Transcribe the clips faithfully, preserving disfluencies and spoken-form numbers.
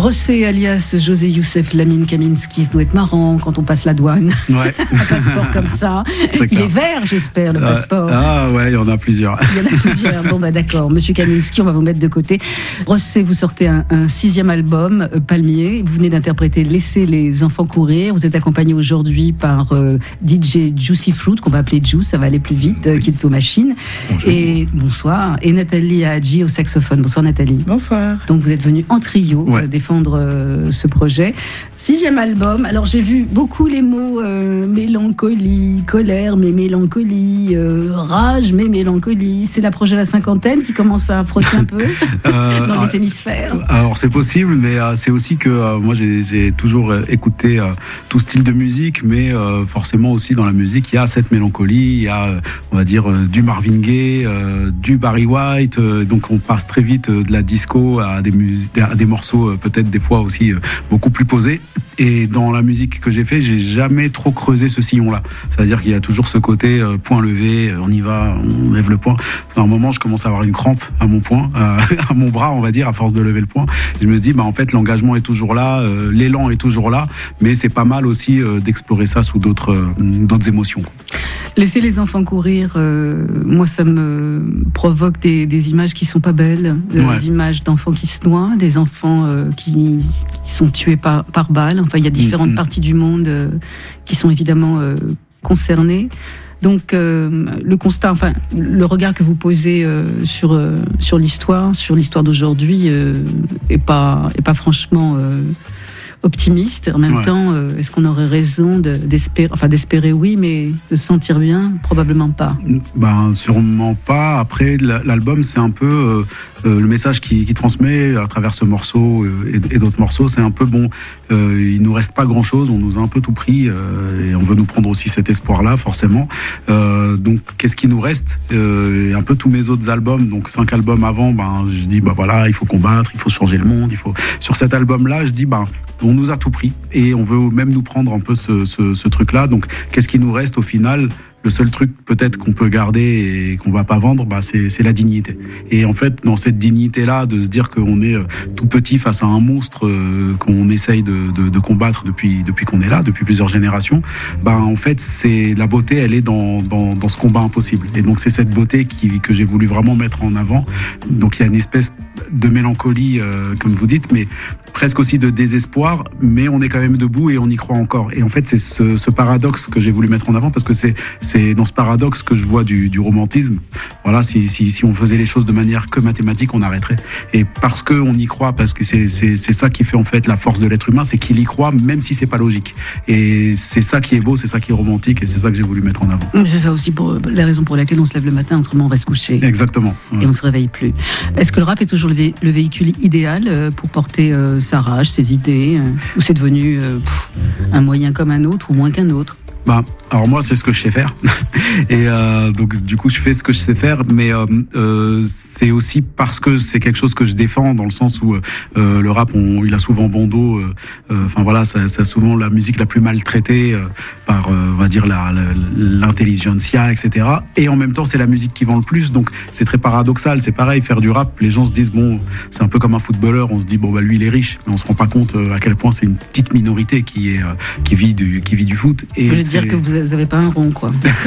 Rossé alias José Youssef Lamine Kaminski, ça doit être marrant quand on passe la douane. Ouais. Un passeport comme ça. C'est Il clair. est vert, j'espère, le Ah, passeport. Ah ouais, il y en a plusieurs. Il y en a plusieurs. Bon, bah d'accord. Monsieur Kaminski, on va vous mettre de côté. Rossé, vous sortez un, un sixième album, euh, Palmier. Vous venez d'interpréter Laissez les enfants courir. Vous êtes accompagné aujourd'hui par euh, D J Juicy Fruit, qu'on va appeler Juice, ça va aller plus vite, euh, qui est au machines. Bonjour. Et bonsoir. Et Nathalie Hadji au saxophone. Bonsoir Nathalie. Bonsoir. Donc vous êtes venu en trio Ouais. euh, défendre euh, ce projet. Sixième album. Alors j'ai vu beaucoup les mots euh, mélancolie, colère mais mélancolie, euh, rage mais mélancolie. C'est l'approche de la cinquantaine qui commence à frotter un peu Euh, dans ah, les hémisphères. Alors c'est possible, mais euh, c'est aussi que euh, moi j'ai, j'ai toujours euh, écouté euh, tout style de musique, mais euh, forcément aussi dans la musique il y a cette mélancolie, il y a euh, on va dire euh, du Marvin Gaye, euh, du Barry White, euh, donc on passe très vite euh, de la disco à des, mus- à des morceaux euh, peut-être des fois aussi euh, beaucoup plus posés. Et dans la musique que j'ai fait, j'ai jamais trop creusé ce sillon-là. C'est-à-dire qu'il y a toujours ce côté euh, point levé, euh, on y va, on lève le poing. À un moment, je commence à avoir une crampe à mon poing, à, à mon bras, on va dire, à force de lever le poing. Je me dis, bah en fait, l'engagement est toujours là, euh, l'élan est toujours là, mais c'est pas mal aussi euh, d'explorer ça sous d'autres euh, d'autres émotions. Laisser les enfants courir, euh, moi ça me provoque des, des images qui sont pas belles, euh, Ouais. d'images d'enfants qui se noient, des enfants euh, qui, qui sont tués par, par balle. Enfin, il y a différentes Mm-hmm. parties du monde euh, qui sont évidemment euh, concernées. Donc euh, le constat, enfin le regard que vous posez euh, sur euh, sur l'histoire, sur l'histoire d'aujourd'hui, euh, est pas est pas franchement euh, optimiste. En même Ouais. temps, euh, est-ce qu'on aurait raison de, d'espérer, enfin d'espérer oui, mais de se sentir bien, probablement pas. Ben sûrement pas. Après la- l'album c'est un peu euh, euh, le message qui, qui transmet à travers ce morceau euh, et, et d'autres morceaux, c'est un peu bon. Euh, il nous reste pas grand chose, on nous a un peu tout pris euh, et on veut nous prendre aussi cet espoir là forcément. Euh, donc qu'est-ce qui nous reste euh, et un peu tous mes autres albums, donc cinq albums avant, ben je dis bah voilà il faut combattre, il faut changer le monde, il faut. Sur cet album là je dis ben on nous a tout pris et on veut même nous prendre un peu ce, ce, ce truc là. Donc qu'est-ce qui nous reste au final? Le seul truc peut-être qu'on peut garder et qu'on va pas vendre, bah c'est, c'est la dignité. Et en fait, dans cette dignité-là, de se dire qu'on est euh, tout petit face à un monstre euh, qu'on essaye de, de, de combattre depuis depuis qu'on est là, depuis plusieurs générations, bah en fait, c'est la beauté, elle est dans, dans, dans ce combat impossible. Et donc c'est cette beauté qui, que j'ai voulu vraiment mettre en avant. Donc il y a une espèce de mélancolie, euh, comme vous dites, mais presque aussi de désespoir, mais on est quand même debout et on y croit encore. Et en fait, c'est ce, ce paradoxe que j'ai voulu mettre en avant parce que c'est c'est dans ce paradoxe que je vois du, du romantisme. Voilà, si, si, si on faisait les choses de manière que mathématique, on arrêterait. Et parce que on y croit, parce que c'est, c'est, c'est ça qui fait en fait la force de l'être humain, c'est qu'il y croit même si c'est pas logique. Et c'est ça qui est beau, c'est ça qui est romantique, et c'est ça que j'ai voulu mettre en avant. C'est ça aussi pour la raison pour laquelle on se lève le matin, autrement on va se coucher. Exactement. Et on se réveille plus. Est-ce que le rap est toujours le, vé- le véhicule idéal euh, pour porter euh, sa rage, ses idées, euh, ou c'est devenu euh, pff, un moyen comme un autre ou moins qu'un autre? Bah, alors moi, c'est ce que je sais faire. Et euh, donc, du coup, je fais ce que je sais faire. Mais euh, euh, c'est aussi parce que c'est quelque chose que je défends, dans le sens où euh, le rap, on, il a souvent bon dos. Enfin euh, voilà, ça, ça souvent la musique la plus maltraitée euh, par, euh, on va dire, la, la, l'intelligentsia, et cetera. Et en même temps, c'est la musique qui vend le plus. Donc, c'est très paradoxal. C'est pareil, faire du rap, les gens se disent, bon, c'est un peu comme un footballeur. On se dit, bon, bah lui, il est riche. Mais on se rend pas compte à quel point c'est une petite minorité qui, est, euh, qui, vit, du, qui vit du foot. Et je veux dire que vous n'avez pas un rond, quoi.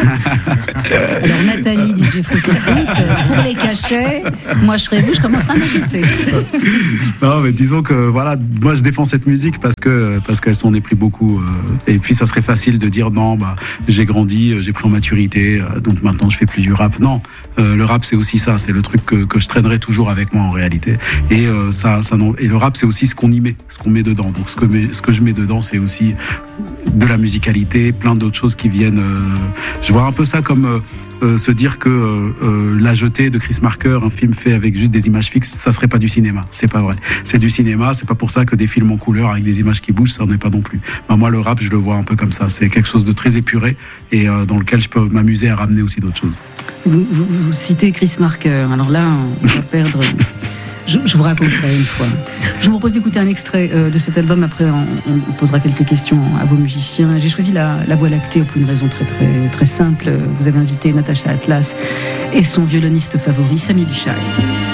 Alors, Nathalie, D J Fruit, pour les cachets, moi, je serais vous, je commencerai à m'inquiéter. Non, mais disons que, voilà, moi, je défends cette musique parce que, parce qu'elle s'en est pris beaucoup. Euh, et puis, ça serait facile de dire, non, bah, j'ai grandi, j'ai pris en maturité, euh, donc maintenant, je fais plus du rap. Non, euh, le rap, c'est aussi ça. C'est le truc que, que je traînerai toujours avec moi, en réalité. Et, euh, ça, ça, non, et le rap, c'est aussi ce qu'on y met, ce qu'on met dedans. Donc, ce que, ce que je mets dedans, c'est aussi de la musicalité, plein d'autres choses qui viennent. Euh, je vois un peu ça comme euh, euh, se dire que euh, euh, La Jetée de Chris Marker, un film fait avec juste des images fixes, ça serait pas du cinéma. C'est pas vrai. C'est du cinéma. C'est pas pour ça que des films en couleur avec des images qui bougent, ça n'en est pas non plus. Ben, moi, le rap, je le vois un peu comme ça. C'est quelque chose de très épuré et euh, dans lequel je peux m'amuser à ramener aussi d'autres choses. Vous, vous, vous citez Chris Marker. Alors là, on va perdre. Je, je vous raconterai une fois. Je vous propose d'écouter un extrait euh, de cet album. Après, on, on posera quelques questions à vos musiciens. J'ai choisi la, la Voie lactée pour une raison très très très simple. Vous avez invité Natacha Atlas et son violoniste favori, Sami Bichai.